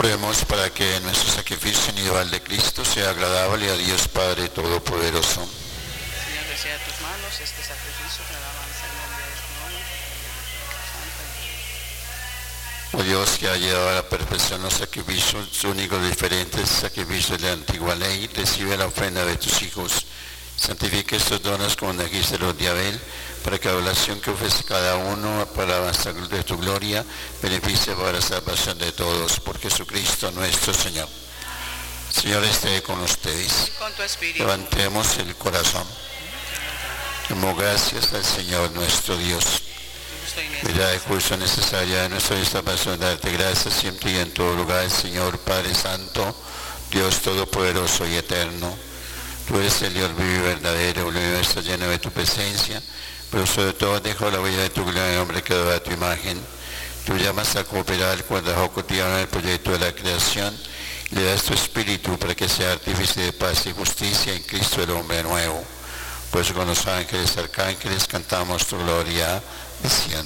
Oremos para que nuestro sacrificio individual de Cristo sea agradable a Dios Padre Todopoderoso. Señor, desea a tus manos este sacrificio para la alabanza del nombre de tu nombre. Oh Dios, que ha llevado a la perfección los sacrificios únicos diferentes sacrificios de la antigua ley, recibe la ofrenda de tus hijos. Santifica estos dones como dijiste los de Abel, para que la oración que ofrece cada uno para la de tu gloria beneficie para la salvación de todos, por Jesucristo nuestro Señor. Señor, esté con ustedes. Con tu espíritu. Levantemos el corazón. Demos gracias al Señor nuestro Dios. Mira el curso necesaria de nuestra salvación, darte gracias siempre y en todo lugar, Señor Padre Santo, Dios Todopoderoso y Eterno. Tú eres el Dios vivo y verdadero, el universo lleno de tu presencia, pero sobre todo dejo la huella de tu gloria en el hombre que adora a tu imagen. Tú llamas a cooperar cuando dejó cotidiano en el proyecto de la creación y le das tu espíritu para que sea artífice de paz y justicia en Cristo el hombre nuevo. Por eso con los ángeles, arcángeles cantamos tu gloria diciendo.